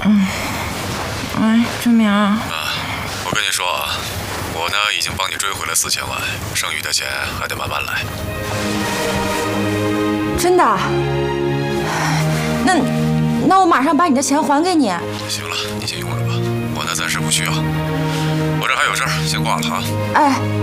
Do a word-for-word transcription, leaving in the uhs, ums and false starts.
嗯，哎，志明。啊， 我跟你说啊，我呢已经帮你追回了四千万，剩余的钱还得慢慢来。 真的？那那我马上把你的钱还给你。 行了，你先用着吧，我呢暂时不需要。我这还有事儿，先挂了啊。 哎。